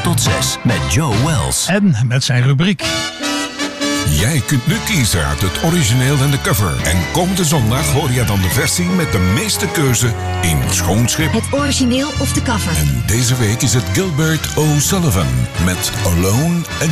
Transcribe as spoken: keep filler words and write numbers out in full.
tot zes met Joe Wells. En met zijn rubriek. Jij kunt nu kiezen uit het origineel en de cover. En komende zondag hoor je dan de versie met de meeste keuze in Schoonschip. Het origineel of de cover. En deze week is het Gilbert O'Sullivan met Alone